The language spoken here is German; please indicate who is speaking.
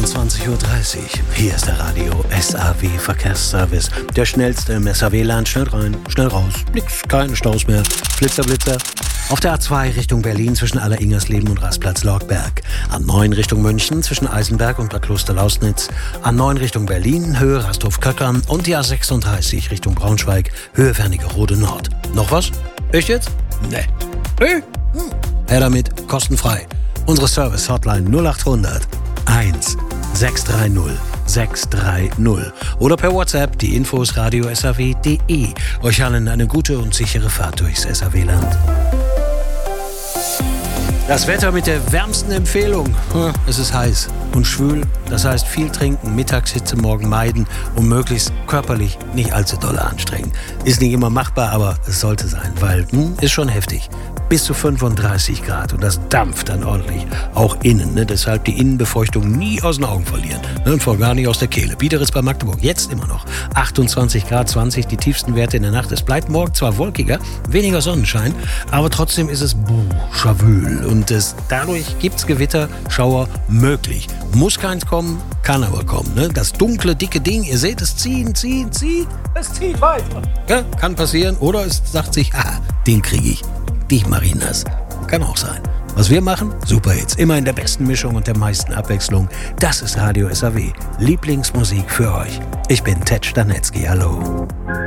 Speaker 1: 21:30 Uhr. Hier ist der Radio SAW Verkehrsservice. Der schnellste im SAW-Land. Schnell rein, schnell raus. Nix, keine Staus mehr. Blitzer, Blitzer. Auf der A2 Richtung Berlin zwischen Aller-Ingersleben und Rastplatz Lorgberg. A9 Richtung München zwischen Eisenberg und Bad Kloster-Lausnitz. A9 Richtung Berlin, Höhe Rasthof-Köckern. Und die A36 Richtung Braunschweig, Höhe Wernigerode Nord. Noch was? Echt jetzt? Nee. Her damit, kostenfrei. Unsere Service-Hotline 0800 1 630 630 oder per WhatsApp die Infos radio-saw.de. Euch allen eine gute und sichere Fahrt durchs SAW-Land. Das Wetter mit der wärmsten Empfehlung. Es ist heiß und schwül, das heißt viel trinken, Mittagshitze morgen meiden und möglichst körperlich nicht allzu doll anstrengen. Ist nicht immer machbar, aber es sollte sein, weil ist schon heftig. Bis zu 35 Grad und das dampft dann ordentlich, auch innen. Ne? Deshalb die Innenbefeuchtung nie aus den Augen verlieren. Ne? Und vor gar nicht aus der Kehle. Biederitz bei Magdeburg, jetzt immer noch 28 Grad, 20 die tiefsten Werte in der Nacht. Es bleibt morgen zwar wolkiger, weniger Sonnenschein, aber trotzdem ist es schwül. Und dadurch gibt's Gewitter, Schauer möglich. Muss keins kommen, kann aber kommen. Ne? Das dunkle, dicke Ding, ihr seht es ziehen. Es zieht weiter. Ja, kann passieren. Oder es sagt sich, den kriege ich. Dich mach ich nass. Kann auch sein. Was wir machen? Super Hits. Immer in der besten Mischung und der meisten Abwechslung. Das ist Radio SAW. Lieblingsmusik für euch. Ich bin Ted Stanetzky. Hallo.